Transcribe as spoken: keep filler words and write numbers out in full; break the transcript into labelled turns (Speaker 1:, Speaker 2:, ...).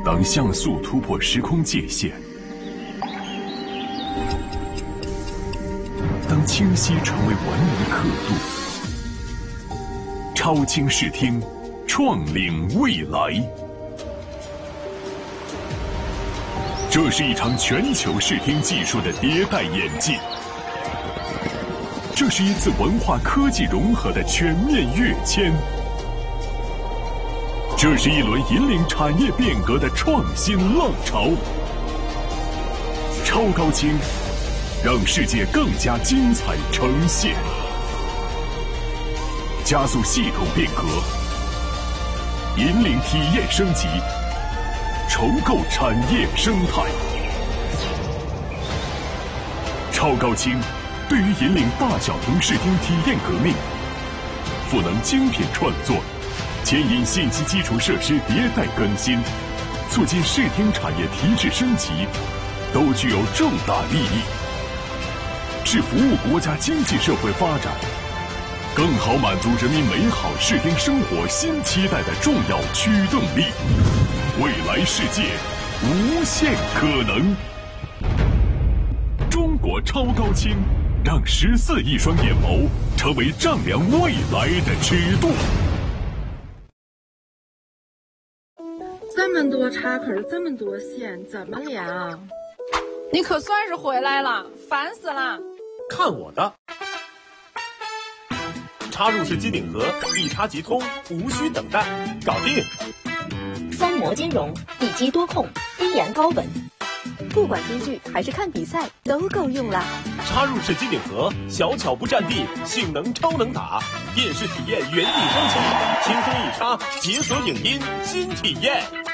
Speaker 1: 当像素突破时空界限，当清晰成为文明刻度，超清视听，创领未来。这是一场全球视听技术的迭代演进，这是一次文化科技融合的全面跃迁。这是一轮引领产业变革的创新浪潮。超高清，让世界更加精彩呈现，加速系统变革，引领体验升级，重构产业生态。超高清对于引领大小屏视听体验革命，赋能精品创作，牵引信息基础设施迭代更新，促进视听产业提质升级，都具有重大利益，是服务国家经济社会发展，更好满足人民美好视听生活新期待的重要驱动力。未来世界，无限可能。中国超高清，让十四亿双眼眸成为丈量未来的尺度。
Speaker 2: 这么多插口，这么多线，怎么连啊？
Speaker 3: 你可算是回来了，烦死了！
Speaker 4: 看我的！插入式机顶盒，一插即通，无需等待，搞定！
Speaker 5: 三模兼容，一机多控，低延高稳，不管听剧还是看比赛都够用啦。
Speaker 4: 插入式机顶盒，小巧不占地，性能超能打，电视体验原地升级，轻松一插，解锁影音新体验。